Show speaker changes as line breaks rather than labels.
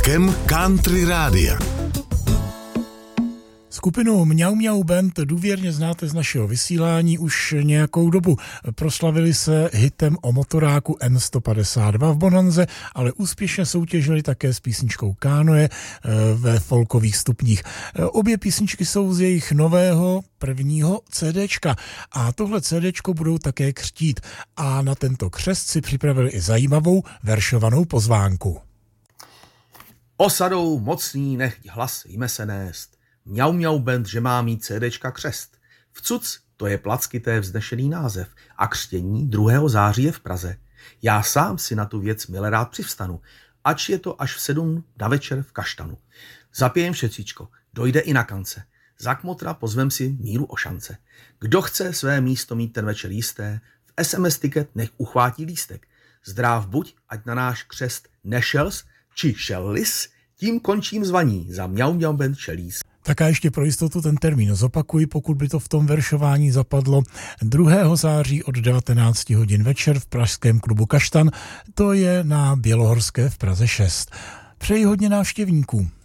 Hitkem Country Rádia.
Skupinu Mňau Mňau Band důvěrně znáte z našeho vysílání už nějakou dobu. Proslavili se hitem o motoráku N152 v Bonanze, ale úspěšně soutěžili také s písničkou Kánoe ve folkových stupních. Obě písničky jsou z jejich nového prvního CDčka a tohle CDčko budou také křtít a na tento křest si připravili i zajímavou veršovanou pozvánku.
Osadou mocný nechť hlas jme se nést, Mňau Mňau Band, že má mít CDčka křest. Vcuc, to je plackité vznešený název a křtění 2. září je v Praze. Já sám si na tu věc mile rád přivstanu, ač je to až v 7 na večer v Kaštanu. Zapijem šecíčko, dojde i na kance. Za kmotra pozvem si Míru o šance. Kdo chce své místo mít ten večer jisté, v SMS ticket nech uchvátí lístek. Zdráv buď, ať na náš křest nešels, či šellis, tím končím zvaní za Mňau Mňau Band Šelís.
Tak a ještě pro jistotu ten termín zopakuji, pokud by to v tom veršování zapadlo. 2. září od 19 hodin večer v pražském klubu Kaštan, to je na Bělohorské v Praze 6. Přeji hodně návštěvníků.